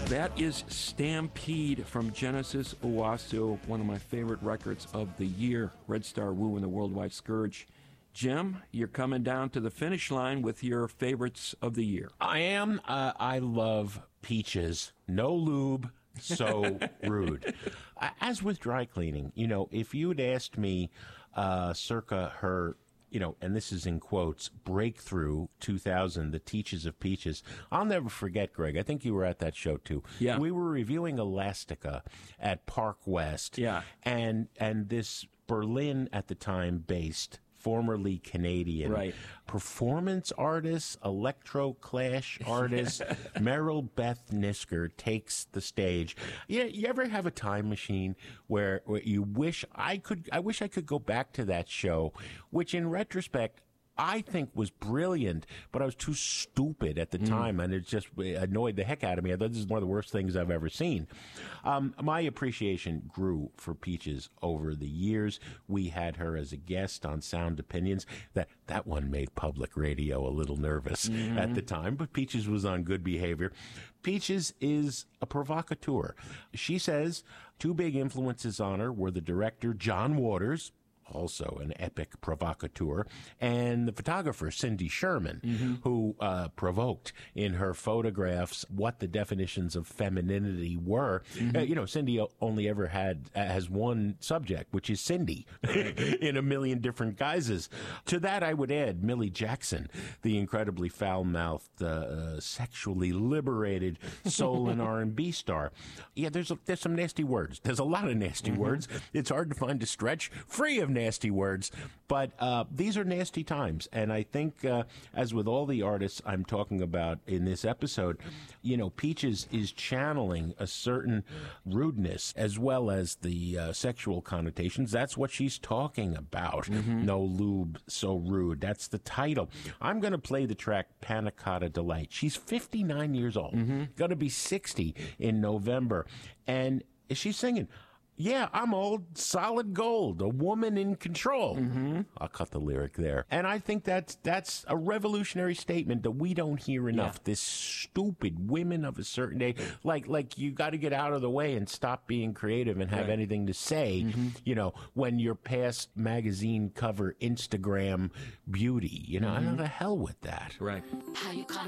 That is Stampede from Genesis Owasso, one of my favorite records of the year. Red Star Woo and the Worldwide Scourge. Jim, you're coming down to the finish line with your favorites of the year. I am. I love Peaches. No lube, so rude. As with dry cleaning, if you'd asked me circa her, and this is in quotes, breakthrough 2000, the Teaches of Peaches. I'll never forget, Greg. I think you were at that show, too. Yeah. We were reviewing Elastica at Park West. Yeah. And this Berlin, at the time, based, formerly Canadian, right, performance artist, electro clash artist, Meryl Beth Nisker takes the stage. Yeah, you ever have a time machine where you wish I wish I could go back to that show, which in retrospect I think was brilliant, but I was too stupid at the time, and it just annoyed the heck out of me. I thought this is one of the worst things I've ever seen. My appreciation grew for Peaches over the years. We had her as a guest on Sound Opinions. That one made public radio a little nervous at the time, but Peaches was on good behavior. Peaches is a provocateur. She says two big influences on her were the director John Waters, also an epic provocateur, and the photographer Cindy Sherman, who provoked in her photographs what the definitions of femininity were. Cindy only ever has one subject, which is Cindy, in a million different guises. To that, I would add Millie Jackson, the incredibly foul-mouthed, sexually liberated soul and R&B star. Yeah, there's some nasty words. There's a lot of nasty words. It's hard to find a stretch free of nasty words, but these are nasty times, and I think as with all the artists I'm talking about in this episode, Peaches is channeling a certain rudeness as well as the sexual connotations. That's what she's talking about. No lube, so rude. That's the title. I'm going to play the track Panna Cotta Delight. She's 59 years old, going to be 60 in November, and she's singing, "Yeah, I'm old, solid gold, a woman in control." I'll cut the lyric there. And I think that's a revolutionary statement that we don't hear enough. Yeah. This stupid women of a certain age, like you got to get out of the way and stop being creative and have anything to say, when you're past magazine cover Instagram beauty. I don't know, the hell with that. Right.